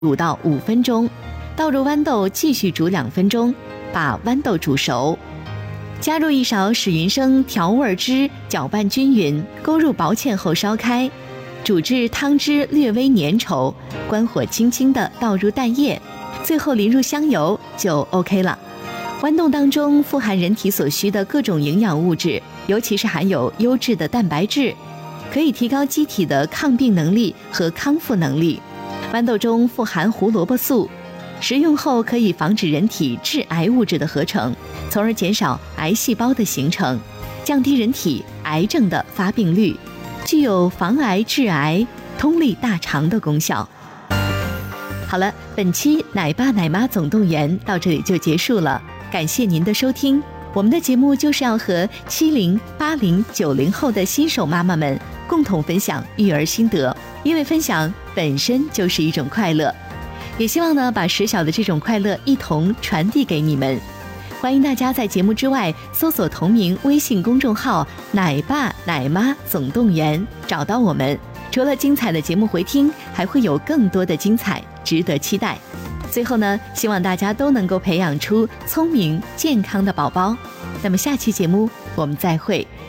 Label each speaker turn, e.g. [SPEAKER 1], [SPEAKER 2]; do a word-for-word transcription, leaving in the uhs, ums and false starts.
[SPEAKER 1] 煮到五分钟，倒入豌豆继续煮两分钟，把豌豆煮熟。加入一勺史云生调味汁，搅拌均匀，勾入薄芡后烧开，煮至汤汁略微粘稠，关火轻轻地倒入蛋液，最后淋入香油就 OK 了。豌豆当中富含人体所需的各种营养物质，尤其是含有优质的蛋白质，可以提高机体的抗病能力和康复能力。豌豆中富含胡萝卜素，食用后可以防止人体致癌物质的合成，从而减少癌细胞的形成，降低人体癌症的发病率，具有防癌治癌、通利大肠的功效。好了，本期奶爸奶妈总动员到这里就结束了，感谢您的收听。我们的节目就是要和七零、八零、九零后的新手妈妈们共同分享育儿心得，因为分享本身就是一种快乐，也希望呢把实小的这种快乐一同传递给你们。欢迎大家在节目之外搜索同名微信公众号奶爸奶妈总动员，找到我们。除了精彩的节目回听，还会有更多的精彩值得期待。最后呢，希望大家都能够培养出聪明健康的宝宝。那么下期节目我们再会。